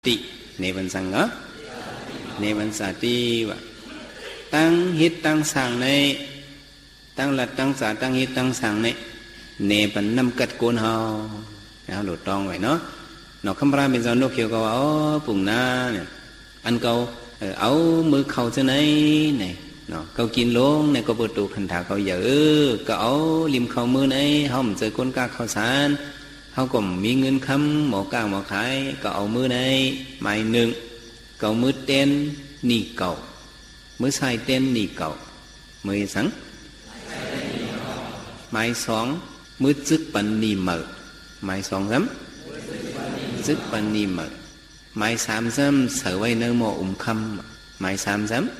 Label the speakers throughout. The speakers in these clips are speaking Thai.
Speaker 1: ติในวันสังเนาะในวันสาติว่าตั้งฮิตตั้งสั่งในตั้งหลัดตั้งสาตั้งฮิตตั้งสั่งในเนปันนำกัดโกนเฮาหลุดตองไว้เนาะนอกคำราเป็นจอนนกเขียวก็ว่าอ๋อปุ่งหน้าเนี่ยอันเก่าเอามือเข่าจะไหนเนี่ยเนาะเขากินลงในก็ประตูขันถาเขาเยอะก็เอาริมเข่ามือไหนห้อมเจอคนกาข้าวสารเขาก็มีเงินคำหมอกลางหมอขายก็เอามือไหนไม้หนึ่งเก่ามือเต้นนี่เก่ามือใส่เต้นนี่เก่ามือสังไม้สองมือจึกปันนี่เหมอไม้สองซ้ำจึกปันนี่เหมอไม้สามซ้ำเสือไว้เนื้อหม้อคำไม้สามซ้ำ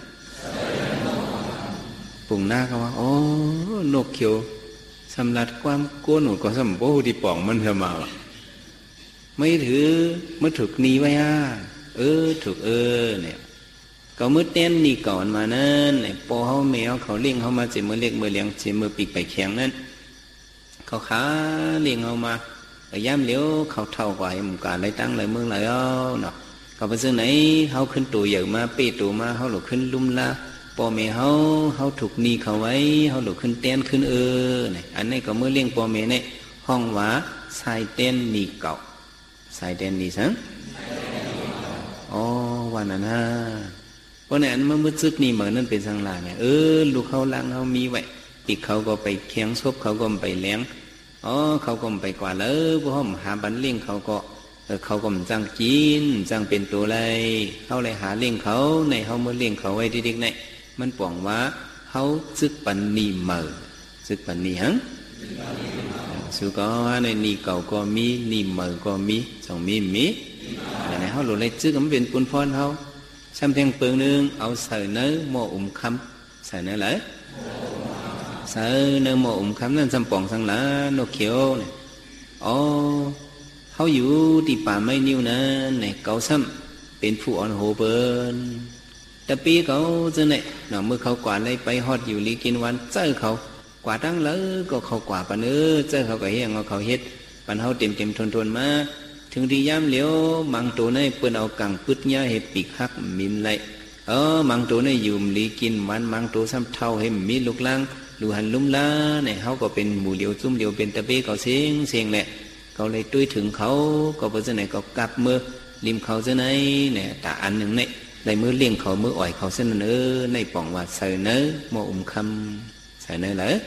Speaker 1: ปุ่งหน้าเขาว่าโอ้นกเขียวสำลัดความโกนหนูก็สมบูรณ์ที่ป่องมันเถอะมาไม่ถือมือถูกนีไว้ถูกเนี่ยก็มือเต้นนี่ก่อนมานั่นไอ้ปอเขาแมวเขาเลี้ยงเขามาเจ็บมือเล็กมือเลี้ยงเจ็บมือปีกไปแข็งนั่นเขาขาเลี้ยงเขามาย่ำเลี้ยวเขาเท่ากว่าหมู่การไรตั้งไรเมืองไรเนาะเขาไปซื้อไหนเขาขึ้นตัวใหญ่มาปีตัวมาเขาหลุดขึ้นลุ่มละปอแม่เขาถูกนีเขาไว้เขาหลุดขึ้นเต้นขึ้นเนี่ยอันนี้ก็เมื่อเลี้ยงปอแม่เนี่ยห้องว่าสายเต้นนี่เก่าสายเต้นนี่สังอ๋อวันนั้นฮะเพราะนั้นเมื่อซึกนี่เหมือนนั่นเป็นสังลาเนี่ยลูกเขาล้างเขามีไว้ปีกเขาก็ไปเคียงซบเขาก็ไปเลี้ยงอ๋อเขาก็ไปกว่าเลยพวกเขาหาบันเลี้ยงเขาก็จังกินจังเป็นตัวเลยเขาเลยหาเลี้ยงเขาในเขาเมื่อเลี้ยงเขาไว้ดิ๊กๆเนี่ยมันป่องว่าเขาซึกปันนีเหมอซึกปันนีฮังสุก็ในนีเก่าก็มีนีเหมอก็มีสองมีแต่ในเขาหลุดเลยซึกมันเป็นปุนพรเขาช้ำเพียงเปลืองนึงเอาใส่เนื้อหม้อคำใส่เนื้อเลยใส่เนื้อหม้อคำนั่นจำป่องสังหลานกเขียวเนี่ยอ๋อเขาอยู่ที่ป่าไม้นิ้วนั้นเนี่ยเขาซ้ำเป็นผู้อ่อนโหเบินแต่ปีเขาจะเนี่ยเนาะเมื่อเขากวาดเลยไปฮอดอยู่ลีกินวันเจ้าเขากวาดตั้งเลยก็เขากวาดปะเนื้อเจ้าเขาก็เฮียงเขาเฮ็ดปันเขาเต็มทนมาถึงที่ย้ำเหลียวมังตัวนี่เปิ้นเอากังปึดเนี้ยเห็ดปีกหักมินเลยมังตัวนี่อยู่ลีกินวันมังตัวซ้ำเท่าให้มีลูกลังดูหันลุ่มล้าเนี่ยเขาก็เป็นหมู่เดียวจุ่มเดียวเป็นตะเบ้เขาเสียงแหละเขาเลยตุ้ยถึงเขาก็เพราะฉะนั้นก็กลับมือริมเขาจะไหนเนี่ยแต่อันหนึ่งเนี่ยในมือเลี้ยงเขามืออ่อยเขาเส้นเนื้อในป่องว่าใส่เนื้อหม้อคำใส่เนื้อเลย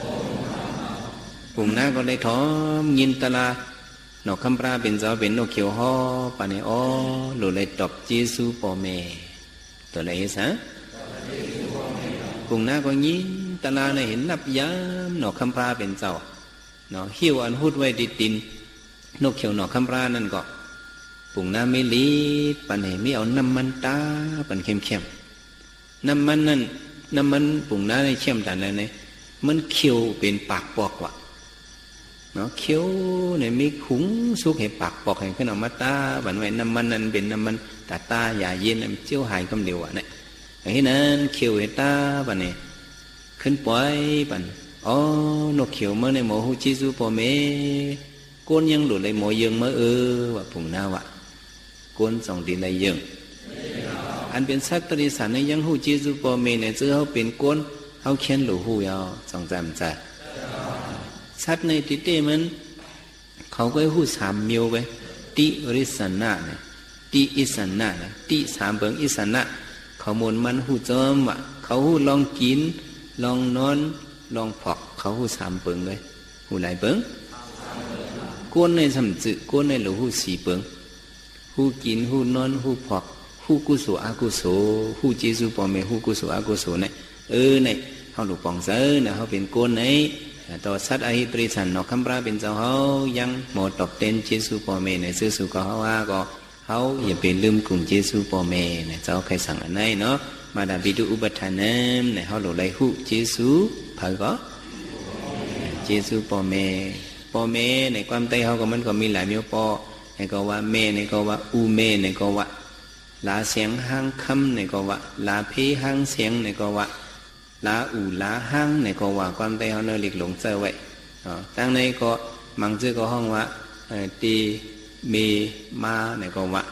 Speaker 1: ปุ่มหน้าก็ได้ท้อมยินตลานกคำปลาเป็นเจ้าเป็นนกเขียวห่อปานนี้อ๋อหลุดเลยตบเจซูปอเมตัวอะไรซะปุ่มหน้าก็ยินตลาในเห็นนับย้ำนกคำปลาเป็นเจ้าเนาะหิ้วอันหุดไว้ดิดินนกเขียวนกคำปลานั่นก็ปุ่งน้ำไม่ลีดปันเห็นไม่เอาน้ำมันตาปันเข้มน้ำมันนั่นน้ำมันปุ่งน้ำในเข้มแต่อะไรเนี่ยมันเขียวเป็นปากปอกว่ะเนาะเขียวเนี่ยมีขุงสุกเห็นปากปอกเห็นขึ้นออกมาตาปันไว้น้ำมันนั่นเป็นน้ำมันตาอย่าเย็นมันเจียวหายคำเดียวอ่ะเนี่ยอย่างนี้นั้นเขียวเห็นตาปันเนี่ยขึ้นปล่อยปันอ๋อนกเขียวเมื่อในหมอหูจิซูปอเมก้นยังหลุดเลยหมอยังเมื่อว่าปุ่งหน้าวะก้นส่องดินเลยยังอันเป็นสัตว์ตริสันในยังหูจิซูปอเมเนี่ยเจอเขาเป็นก้นเขาเขียนหลูหูยาวส่องจำใจสัตว์ในติเต้มันเขาก็หูสามมิวไปติริสันนะเนี่ยติอิสันนะเนี่ยติสามเบิงอิสันนะเขาหมุนมันหูจอมวะเขาหูลองกินลองนอนลองผอกเขาหูสามเปิงเลยหูไหลเปิงก้นในสำจึก้นในหลูหูสี่เปิงหูกินหูนอนหูผอกหูกุศลอกุศลหูเจซูปอมเมหูกุศลอกุศลเนี่ยเนี่ยเขาหลูปองเซอเนี่ยเขาเป็นก้นในต่อสัตว์อหิตริสันนกคำปลาเป็นเจ้าเขายังหมดตอกเต้นเจซูปอมเมเนี่ยซื้อสุก็เขาว่าก็เขาอย่าเป็นลืมกลุ่มเจซูปอมเมเนี่ยเจ้าใครสั่งอันไหนเนาะมาดาบิดุอุปทานนั้นเนี่ยเขาหลูไลหูเจซูเผยก็เจซูปอเมในความใต้เขาก็มันก็มีหลายมีปอในก็ว่าเมในก็ว่าอูเมในก็ว่าลาเสียงห้างคำในก็ว่าลาเพห้างเสียงในก็ว่าลาอูลาห้างในก็ว่าความใต้เขาเนหลีกหลงเจอไว้ตั้งในก็มังจื้อก็ห้องว่าตีเมมาในก็ว่า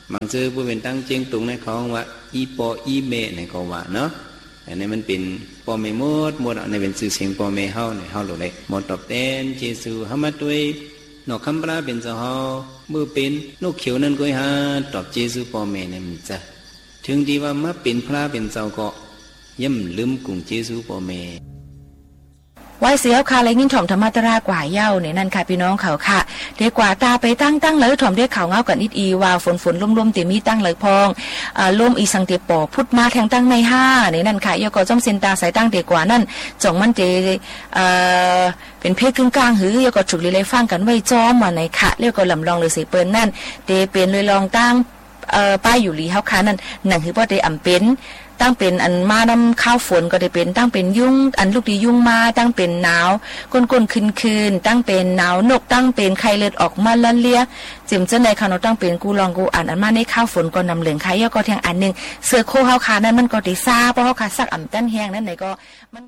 Speaker 1: บางซื่อผู้เป็นตั้งเจียงตุงในเขาว่าอีปออีเมในเขาว่าเนาะอันนี้มันเป็นปอเมหมดในเป็นสื่อเสียงปอเมเฮาในเฮาหลุดเลยหมดตอบแทนเจซูเฮามาด้วยนอกคำปราเป็นเจ้าเฮาเมื่อเป็นนกเขียวนั่นก็หาตอบเจซูปอเมในมันจะถึงที่ว่ามาเป็นพระเป็นเจ้าก็ย่ำลืมกุ่งเจซูปอเม
Speaker 2: ไว้เสียวค่ะและยิ่งถ่อมธรรมตรากว่าเย้าเนี่ยนั่นค่ะพี่น้องเขาค่ะเดี๋ยวกว่าตาไปตั้งเลยถ่อมได้ข่าวเงากันนิดอีว่าฝนล่มๆเตมีตั้งเลยพองล่มอีสังเตปอพุดมาแทงตั้งในห้าเนี่ยนั่นค่ะยก็จ้องเส้นตาสายตั้งเด็กกว่านั่นจ่องมันเตเป็นเพศกึ่งกลางหือยก็ฉุกเลยฟังกันไว้จ้อมมาในค่ะเรียกก็ลำลองเลยสิเปิ้นนั่นเตเป็นเลยลองตั้งป้ายอยู่ลีเฮาค่ะนั่นหนังคือบ่ได้อำเป็นตั้งเป็นอันมาน้ำข้าวฝนก็ได้เป็นตั้งเป็นยุ่งอันลูกดียุ่งมาตั้งเป็นหนาวก้นคืนตั้งเป็นหนาวนกตั้งเป็นไข้เลือดออกมาละเลียจิมเจ้าในคานตั้งเป็นกูลองกูอันมาในข้าวฝนก็นำเหลืองไข่ยก็แทงอันนึงเสือโคเฮาคานั่นมันก็ได้ซาเพราะเฮาคาซักอ่ำตั้นแห้งนั่นไหนก็มัน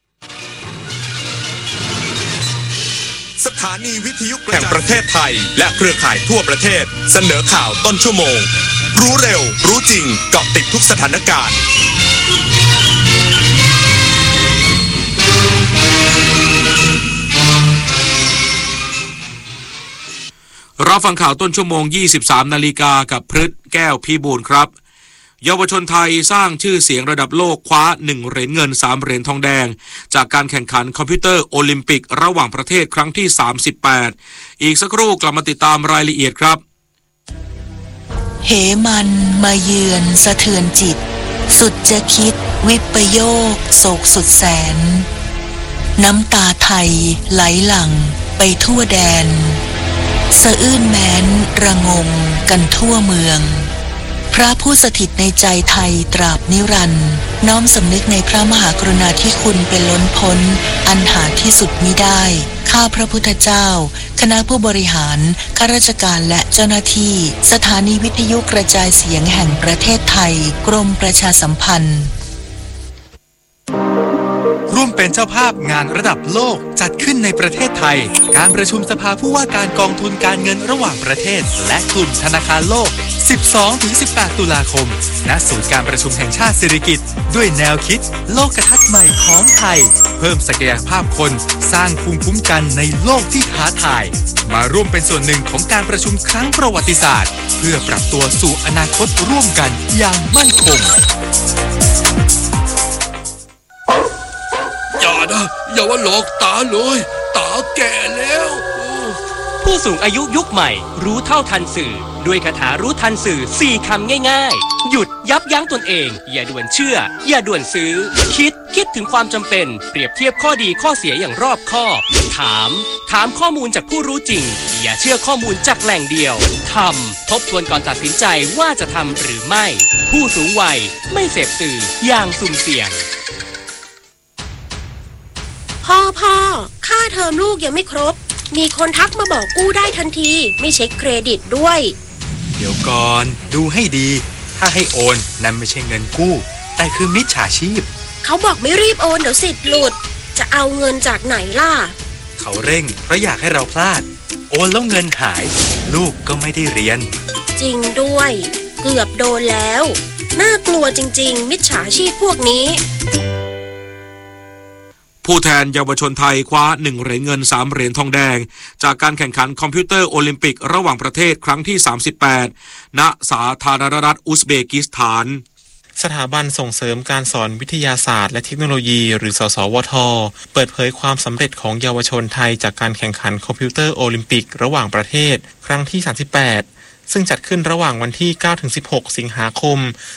Speaker 3: สถานีวิทยุแห่งประเทศไทยและเครือข่ายทั่วประเทศเสนอข่าวต้นชั่วโมงรู้เร็วรู้จริงเกาะติดทุกสถานการณ์
Speaker 4: รับฟังข่าวต้นชั่วโมง 23 นาฬิกากับพฤทธิ์แก้วพิบูลครับเยาวชนไทยสร้างชื่อเสียงระดับโลกคว้า1เหรียญเงิน3เหรียญทองแดงจากการแข่งขันคอมพิวเตอร์โอลิมปิกระหว่างประเทศครั้งที่38อีกสักครู่กลับมาติดตามรายละเอียดครับ
Speaker 5: เหมันมาเยือนสะเทือนจิตสุดจะคิดวิปโยคโศกสุดแสนน้ำตาไทยไหลหลั่งไปทั่วแดนสะอื้นแม้นระงมกันทั่วเมืองพระผู้สถิตในใจไทยตราบนิรันดร์น้อมสำนึกในพระมหากรุณาธิคุณเป็นล้นพ้นอันหาที่สุดมิได้ข้าพระพุทธเจ้าคณะผู้บริหารข้าราชการและเจ้าหน้าที่สถานีวิทยุกระจายเสียงแห่งประเทศไทยกรมประชาสัมพันธ์
Speaker 6: ร่วมเป็นเจ้าภาพงานระดับโลกจัดขึ้นในประเทศไทยการประชุมสภาผู้ว่าการกองทุนการเงินระหว่างประเทศและกลุ่มธนาคารโลก 12-18 ตุลาคมณศูนย์การประชุมแห่งชาติสิริกิติ์ด้วยแนวคิดโลกทัศน์ใหม่ของไทยเพิ่มศักยภาพคนสร้างภูมิคุ้มกันในโลกที่ท้าทายมาร่วมเป็นส่วนหนึ่งของการประชุมครั้งประวัติศาสตร์เพื่อปรับตัวสู่อนาคตร่วมกันอย่างมั่นคง
Speaker 7: อย่าว่าหลอกตาเลยตาแก่แล้ว
Speaker 8: ผู้สูงอายุยุคใหม่รู้เท่าทันสื่อด้วยคาถารู้ทันสื่อ4คำง่ายๆหยุดยับยั้งตนเองอย่าด่วนเชื่ออย่าด่วนซื้อคิดถึงความจำเป็นเปรียบเทียบข้อดีข้อเสียอย่างรอบคอบถามข้อมูลจากผู้รู้จริงอย่าเชื่อข้อมูลจากแหล่งเดียวทบทวนก่อนตัดสินใจว่าจะทำหรือไม่ผู้สูงวัยไม่เสพสื่ออย่างสุ่มเสี่ยง
Speaker 9: พ่อค่าเทอมลูกยังไม่ครบมีคนทักมาบอกกู้ได้ทันทีไม่เช็คเครดิตด้วย
Speaker 6: เดี๋ยวก่อนดูให้ดีถ้าให้โอนนั่นไม่ใช่เงินกู้แต่คือมิจฉาชีพ
Speaker 9: เขาบอกไม่รีบโอนเดี๋ยวสิทธิ์หลุดจะเอาเงินจากไหนล่ะ
Speaker 6: เขาเร่งเพราะอยากให้เราพลาดโอนแล้วเงินหายลูกก็ไม่ได้เรียน
Speaker 9: จริงด้วยเกือบโดนแล้วน่ากลัวจริงๆมิจฉาชีพพวกนี้
Speaker 4: ผู้แทนเยาวชนไทยคว้า1เหรียญเงิน3เหรียญทองแดงจากการแข่งขันคอมพิวเตอร์โอลิมปิกระหว่างประเทศครั้งที่38ณสาธารณรัฐอุซเบกิสถาน
Speaker 10: สถาบันส่งเสริมการสอนวิทยาศาสตร์และเทคโนโลยีหรือสสวท.เปิดเผยความสำเร็จของเยาวชนไทยจากการแข่งขันคอมพิวเตอร์โอลิมปิกระหว่างประเทศครั้งที่38ซึ่งจัดขึ้นระหว่างวันที่ 9-16 สิงหาคม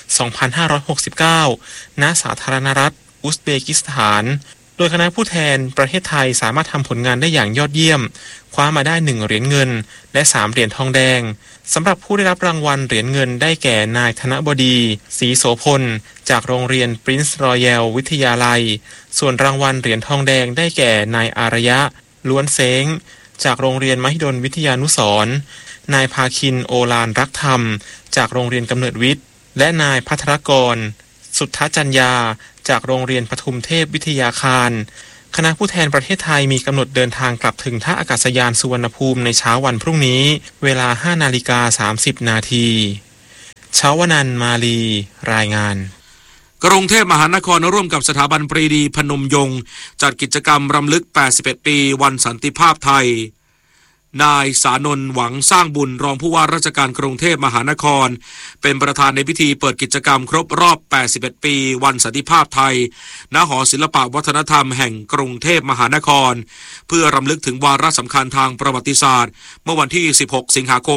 Speaker 10: 2569 ณ สาธารณรัฐอุซเบกิสถานโดยคณะผู้แทนประเทศไทยสามารถทำผลงานได้อย่างยอดเยี่ยมคว้ามาได้1เหรียญเงินและ3เหรียญทองแดงสำหรับผู้ได้รับรางวัลเหรียญเงินได้แก่นายธนบดีศรีโสพลจากโรงเรียน Prince Royal วิทยาลัยส่วนรางวัลเหรียญทองแดงได้แก่นายอารยะล้วนเซ้งจากโรงเรียนมหิดลวิทยานุสรณ์นายภาคินโอฬารรักธรรมจากโรงเรียนกำเนิดวิทย์และนายภัทรกรสุทธจัญญาจากโรงเรียนปทุมเทพวิทยาคารคณะผู้แทนประเทศไทยมีกำหนดเดินทางกลับถึงท่าอากาศยานสุวรรณภูมิในเช้าวันพรุ่งนี้เวลา 5:30 น. ชาวนันท์มาลีรายงาน
Speaker 4: กรุงเทพมหานครร่วมกับสถาบันปรีดีพนมยงค์จัดกิจกรรมรำลึก81ปีวันสันติภาพไทยนายสานนท์หวังสร้างบุญรองผู้ว่าราชการกรุงเทพมหานครเป็นประธานในพิธีเปิดกิจกรรมครบรอบ81ปีวันสันติภาพไทยณหอศิลปวัฒนธรรมแห่งกรุงเทพมหานครเพื่อรำลึกถึงวาระสำคัญทางประวัติศาสตร์เมื่อวันที่16สิงหาคม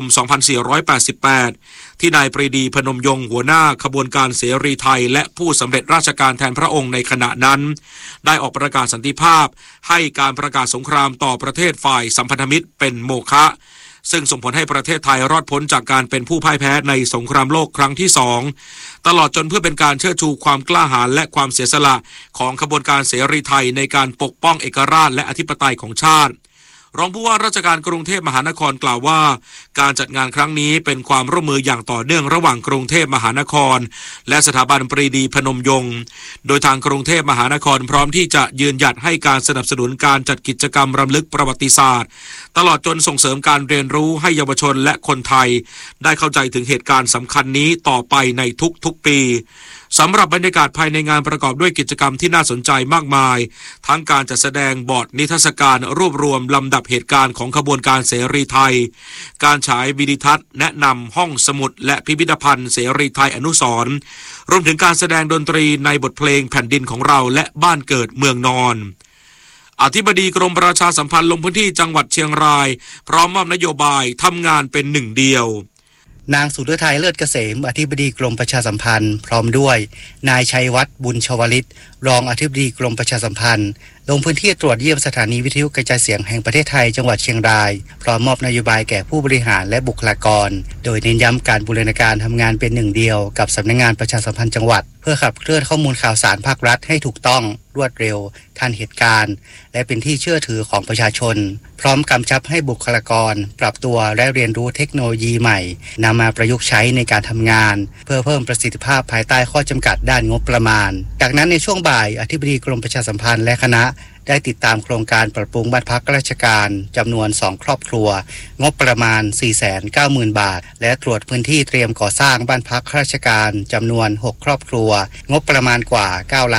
Speaker 4: 2488ที่นายปรีดีพนมยงค์หัวหน้าขบวนการเสรีไทยและผู้สำเร็จราชการแทนพระองค์ในขณะนั้นได้ออกประกาศสันติภาพให้การประกาศสงครามต่อประเทศฝ่ายสัมพันธมิตรเป็นโมฆะซึ่งส่งผลให้ประเทศไทยรอดพ้นจากการเป็นผู้พ่ายแพ้ในสงครามโลกครั้งที่2ตลอดจนเพื่อเป็นการเชิดชูความกล้าหาญและความเสียสละของขบวนการเสรีไทยในการปกป้องเอกราชและอธิปไตยของชาติรองผู้ว่าราชการกรุงเทพมหานครกล่าวว่าการจัดงานครั้งนี้เป็นความร่วมมืออย่างต่อเนื่องระหว่างกรุงเทพมหานครและสถาบันปรีดีพนมยงค์โดยทางกรุงเทพมหานครพร้อมที่จะยืนหยัดให้การสนับสนุนการจัดกิจกรรมรำลึกประวัติศาสตร์ตลอดจนส่งเสริมการเรียนรู้ให้เยาวชนและคนไทยได้เข้าใจถึงเหตุการณ์สำคัญนี้ต่อไปในทุกปีสำหรับบรรยากาศภายในงานประกอบด้วยกิจกรรมที่น่าสนใจมากมายทั้งการจัดแสดงบอร์ดนิทรรศการรวบรวมลำดับเหตุการณ์ของขบวนการเสรีไทยการฉายวิดีทัศน์แนะนำห้องสมุดและพิพิธภัณฑ์เสรีไทยอนุสรณ์รวมถึงการแสดงดนตรีในบทเพลงแผ่นดินของเราและบ้านเกิดเมืองนอนอธิบดีกรมประชาสัมพันธ์ลงพื้นที่จังหวัดเชียงรายพร้อมมอบนโยบายทำงานเป็นหนึ่งเดียวน
Speaker 11: างสุฤทัยเลิศเกษมอธิบดีกรมประชาสัมพันธ์พร้อมด้วยนายชัยวัฒน์บุญชวลิตรองอธิบดีกรมประชาสัมพันธ์ลงพื้นที่ตรวจเยี่ยมสถานีวิทยุกระจายเสียงแห่งประเทศไทยจังหวัดเชียงรายพร้อมมอบนโยบายแก่ผู้บริหารและบุคลากรโดยเน้นย้ำการบูรณาการทำงานเป็นหนึ่งเดียวกับสำนักงานประชาสัมพันธ์จังหวัดเพื่อขับเคลื่อนข้อมูลข่าวสารภาครัฐให้ถูกต้องรวดเร็วทันเหตุการณ์และเป็นที่เชื่อถือของประชาชนพร้อมกำชับให้บุคลากรปรับตัวและเรียนรู้เทคโนโลยีใหม่นำมาประยุกต์ใช้ในการทำงานเพื่อเพิ่มประสิทธิภาพภายใต้ข้อจำกัดด้านงบประมาณจากนั้นในช่วงบ่ายอธิบดีกรมประชาสัมพันธ์และคณะได้ติดตามโครงการปรับปรุงบ้านพักราชการจำนวน2ครอบครัวงบประมาณ 490,000 บาทและตรวจพื้นที่เตรียมก่อสร้างบ้านพักราชการจำนวน6ครอบครัวงบประมาณกว่า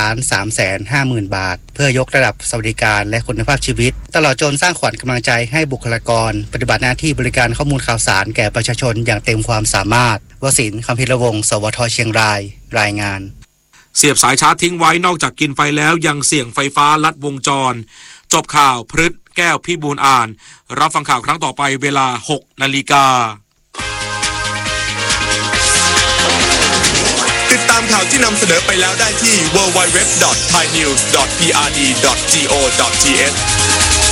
Speaker 11: 9,350,000 บาทเพื่อยกระดับสวัสดิการและคุณภาพชีวิตตลอดจนสร้างขวัญกำลังใจให้บุคลากรปฏิบัติหน้าที่บริการข้อมูลข่าวสารแก่ประชาชนอย่างเต็มความสามารถวสินทร์ คัมภีรวงศ์ สวท.เชียงรายรายงาน
Speaker 4: เสียบสายชาร์จทิ้งไว้นอกจากกินไฟแล้วยังเสี่ยงไฟฟ้าลัดวงจรจบข่าวพฤษแก้วพี่บูลอ่านรับฟังข่าวครั้งต่อไปเวลา 6 นาฬิกา
Speaker 3: ติดตามข่าวที่นำเสนอไปแล้วได้ที่ www.thainews.prd.go.th